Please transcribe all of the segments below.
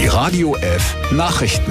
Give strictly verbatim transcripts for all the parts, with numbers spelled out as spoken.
Die Radio F Nachrichten.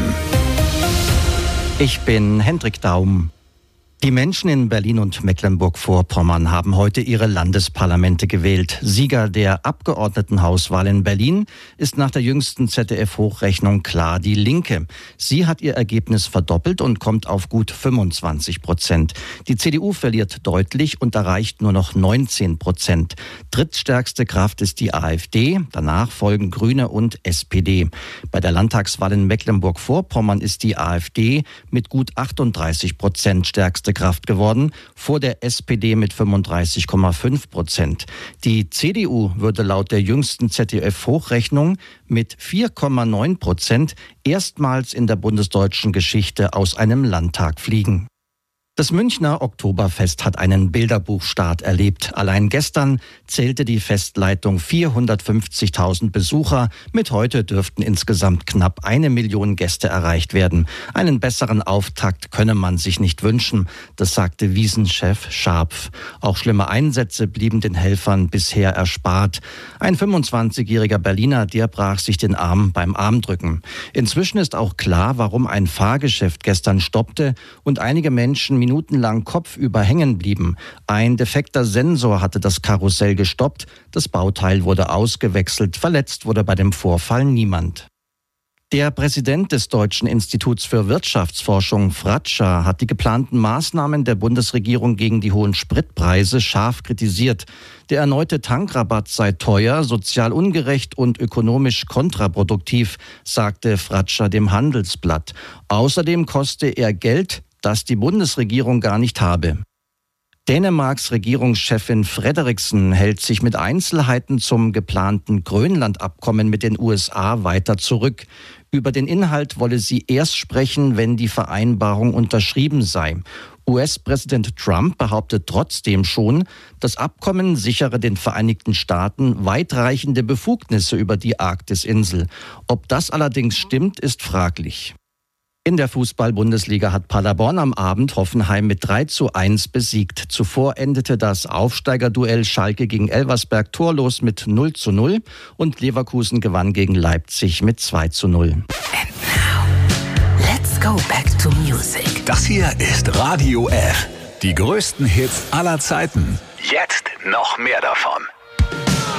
Ich bin Hendrik Daum. Die Menschen in Berlin und Mecklenburg-Vorpommern haben heute ihre Landesparlamente gewählt. Sieger der Abgeordnetenhauswahl in Berlin ist nach der jüngsten Z D F-Hochrechnung klar die Linke. Sie hat ihr Ergebnis verdoppelt und kommt auf gut fünfundzwanzig Prozent. Die C D U verliert deutlich und erreicht nur noch neunzehn Prozent. Drittstärkste Kraft ist die AfD, danach folgen Grüne und S P D. Bei der Landtagswahl in Mecklenburg-Vorpommern ist die AfD mit gut achtunddreißig Prozent stärkste Kraft geworden, vor der S P D mit fünfunddreißig Komma fünf Prozent. Die C D U würde laut der jüngsten Z D F-Hochrechnung mit vier Komma neun Prozent erstmals in der bundesdeutschen Geschichte aus einem Landtag fliegen. Das Münchner Oktoberfest hat einen Bilderbuchstart erlebt. Allein gestern zählte die Festleitung vierhundertfünfzigtausend Besucher. Mit heute dürften insgesamt knapp eine Million Gäste erreicht werden. Einen besseren Auftakt könne man sich nicht wünschen, das sagte Wiesenchef Scharpf. Auch schlimme Einsätze blieben den Helfern bisher erspart. Ein fünfundzwanzigjähriger Berliner, der brach sich den Arm beim Armdrücken. Inzwischen ist auch klar, warum ein Fahrgeschäft gestern stoppte und einige Menschen minutenlang kopfüber hängen blieben. Ein defekter Sensor hatte das Karussell gestoppt. Das Bauteil wurde ausgewechselt. Verletzt wurde bei dem Vorfall niemand. Der Präsident des Deutschen Instituts für Wirtschaftsforschung, Fratscher, hat die geplanten Maßnahmen der Bundesregierung gegen die hohen Spritpreise scharf kritisiert. Der erneute Tankrabatt sei teuer, sozial ungerecht und ökonomisch kontraproduktiv, sagte Fratscher dem Handelsblatt. Außerdem koste er Geld, das die Bundesregierung gar nicht habe. Dänemarks Regierungschefin Frederiksen hält sich mit Einzelheiten zum geplanten Grönland-Abkommen mit den U S A weiter zurück. Über den Inhalt wolle sie erst sprechen, wenn die Vereinbarung unterschrieben sei. U S-Präsident Trump behauptet trotzdem schon, das Abkommen sichere den Vereinigten Staaten weitreichende Befugnisse über die Arktisinsel. Ob das allerdings stimmt, ist fraglich. In der Fußball-Bundesliga hat Paderborn am Abend Hoffenheim mit drei zu eins besiegt. Zuvor endete das Aufsteigerduell Schalke gegen Elversberg torlos mit null zu null und Leverkusen gewann gegen Leipzig mit zwei zu null. And now, let's go back to music. Das hier ist Radio F. Die größten Hits aller Zeiten. Jetzt noch mehr davon.